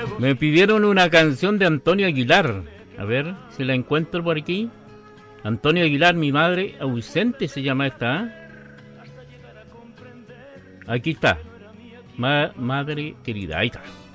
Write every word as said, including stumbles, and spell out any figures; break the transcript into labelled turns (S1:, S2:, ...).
S1: Me pidieron una canción de Antonio Aguilar. A ver si la encuentro por aquí. Antonio Aguilar, mi madre ausente se llama esta. ¿eh? Aquí está. Ma- madre querida, ahí está.